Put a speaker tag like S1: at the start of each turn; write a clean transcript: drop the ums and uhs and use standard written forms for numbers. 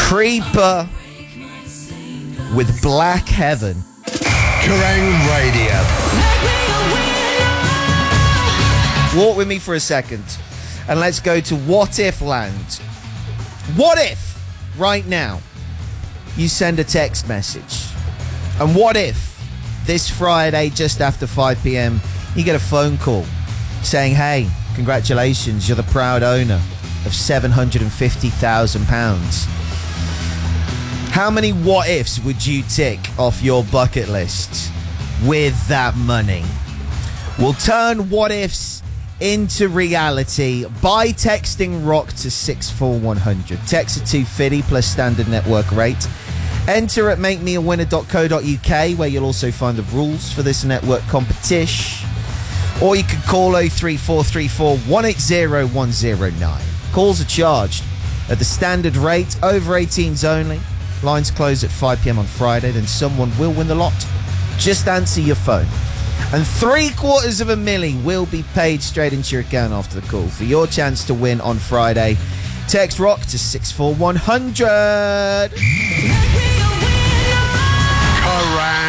S1: Creeper with Black Heaven.
S2: Kerrang Radio.
S1: Walk with me for a second and let's go to What If Land. What if right now you send a text message? And what if this Friday just after 5 p.m. you get a phone call saying, hey, congratulations, you're the proud owner of £750,000. How many what ifs would you tick off your bucket list with that money? We'll turn what ifs into reality by texting ROCK to 64100. Text to 250 plus standard network rate. Enter at makemeawinner.co.uk where you'll also find the rules for this network competition. Or you can call 03434 180 109. Calls are charged at the standard rate, over 18s only. Lines close at 5 p.m. on Friday, then someone will win the lot. Just answer your phone. And $750,000 will be paid straight into your account after the call. For your chance to win on Friday, text ROCK to 64100.